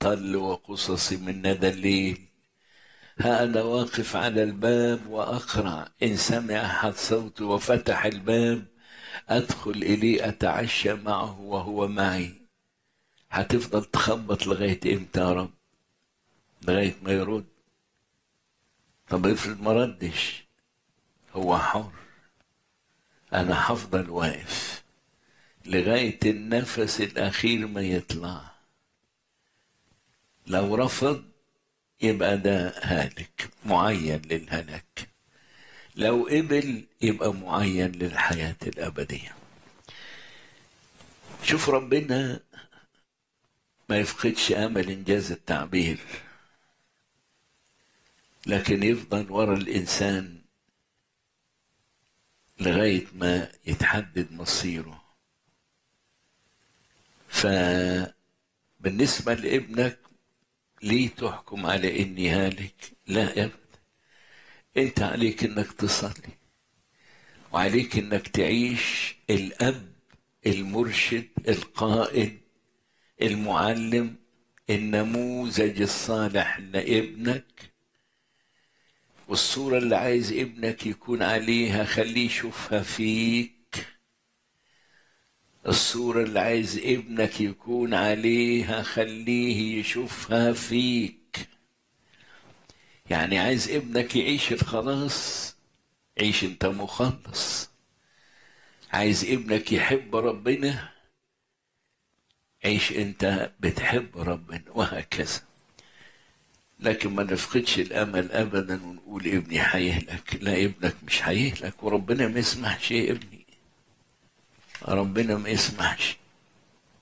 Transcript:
الظل وقصص من ندى الليل. ها أنا واقف على الباب وأقرع، إن سمع أحد صوتي وفتح الباب أدخل إليه أتعشى معه وهو معي. هتفضل تخبط لغاية إمتى يا رب؟ لغاية ما يرد. طب افرض ما ردش، هو حر. أنا هفضل واقف لغاية النفس الأخير ما يطلع. لو رفض يبقى ده هالك، معين للهلاك. لو قبل يبقى معين للحياة الأبدية. شوف ربنا ما يفقدش أمل إنجاز التعبير، لكن يفضل ورا الإنسان لغاية ما يتحدد مصيره. فبالنسبة لابنك، ليه تحكم على إني هالك؟ لا أبدا. أنت عليك إنك تصلي، وعليك إنك تعيش الأب المرشد القائد المعلم النموذج الصالح لابنك. والصورة اللي عايز ابنك يكون عليها خليه يشوفها فيك. الصورة اللي عايز ابنك يكون عليها خليه يشوفها فيك. يعني عايز ابنك يعيش الخلاص، عيش انت مخلص. عايز ابنك يحب ربنا، عيش انت بتحب ربنا، وهكذا. لكن ما نفقدش الامل ابدا ونقول ابني هيهلك. لا، ابنك مش هيهلك، وربنا ما يسمحش يا ابني، ربنا ما يسمحش.